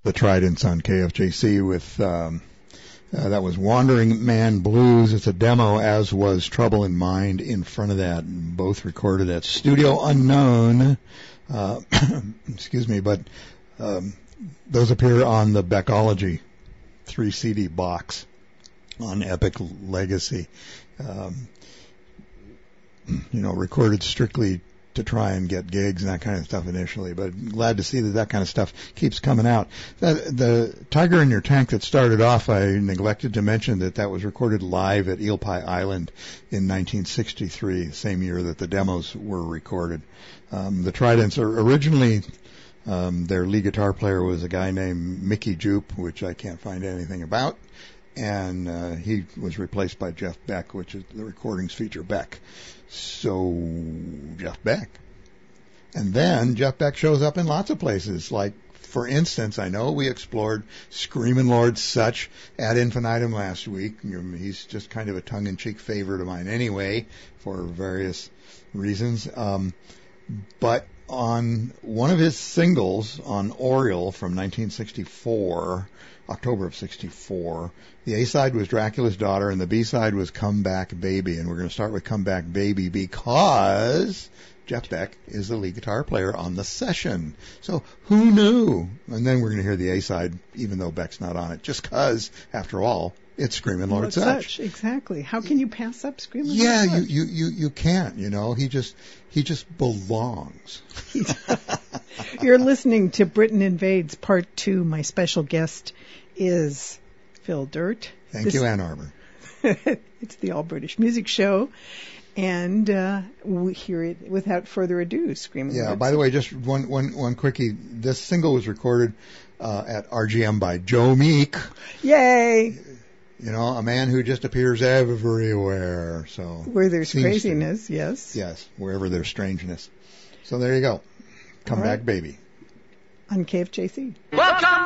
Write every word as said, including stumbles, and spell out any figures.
The Tridents on K F J C with, um, uh, that was Wandering Man Blues. It's a demo, as was Trouble in Mind in front of that. Both recorded at Studio Unknown. Uh, excuse me, but, um, those appear on the Beckology three C D box on Epic Legacy. Um, you know, recorded strictly to try and get gigs and that kind of stuff initially, but glad to see that that kind of stuff keeps coming out. The, the Tiger in Your Tank that started off, I neglected to mention that that was recorded live at Eel Pie Island in nineteen sixty-three, the same year that the demos were recorded. Um, the Tridents are originally, um, their lead guitar player was a guy named Mickey Jupe, which I can't find anything about, and uh, he was replaced by Jeff Beck, which is the recordings feature Beck. So, Jeff Beck. And then Jeff Beck shows up in lots of places. Like, for instance, I know we explored Screamin' Lord Sutch ad infinitum last week. He's just kind of a tongue-in-cheek favorite of mine anyway, for various reasons. Um, but on one of his singles on Oriole from nineteen sixty-four, October of sixty-four, the A-side was Dracula's Daughter and the B-side was Come Back Baby. And we're going to start with Come Back Baby because Jeff Beck is the lead guitar player on the session. So who knew? And then we're going to hear the A-side, even though Beck's not on it, just because, after all, it's Screamin' Lord Lord Sutch. Sutch. Exactly. How can you pass up Screamin' Lord Yeah, Sutch? you, you, you, you can't, you know. He just, he just belongs. You're listening to Britain Invades Part two. My special guest is Phil Dirt. Thank this, you, Ann Arbor. It's the All British Music Show. And uh, we hear it without further ado, Screamin' Yeah, Lord by Sutch. the way, just one, one, one quickie. This single was recorded uh, at R G M by Joe Meek. Yay! You know, a man who just appears everywhere. So Where there's seems craziness, to, yes. Yes, wherever there's strangeness. So there you go. Come All right. Back Baby. On K F J C. Welcome